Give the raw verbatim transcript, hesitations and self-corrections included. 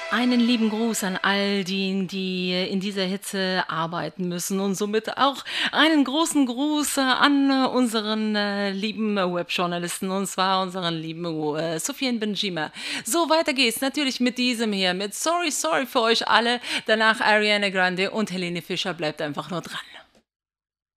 Einen lieben Gruß an all die, die in dieser Hitze arbeiten müssen und somit auch einen großen Gruß äh, an äh, unseren äh, lieben äh, Webjournalisten und zwar unseren lieben äh, Sofiane Benjima. So, weiter geht's natürlich mit diesem hier, mit Sorry, Sorry für euch alle, danach Ariana Grande und Helene Fischer, bleibt einfach nur dran.